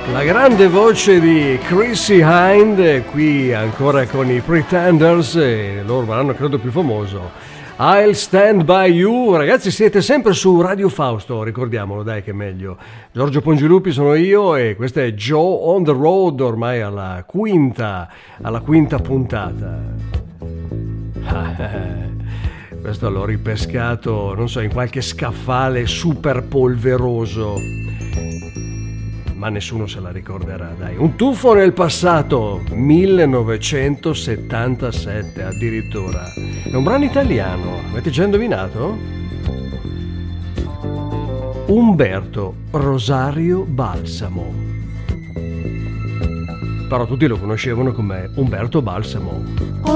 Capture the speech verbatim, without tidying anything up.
La grande voce di Chrissie Hynde, qui ancora con i Pretenders, e loro l'hanno credo più famoso. I'll Stand By You. Ragazzi, siete sempre su Radio Fausto, ricordiamolo, dai, che è meglio. Giorgio Pongilupi sono io e questa è Joe on the Road, ormai alla quinta, alla quinta puntata. Questo l'ho ripescato, non so, in qualche scaffale super polveroso, ma nessuno se la ricorderà, dai. Un tuffo nel passato, millenovecentosettantasette addirittura. È un brano italiano, avete già indovinato? Umberto Rosario Balsamo. Però tutti lo conoscevano come Umberto Balsamo.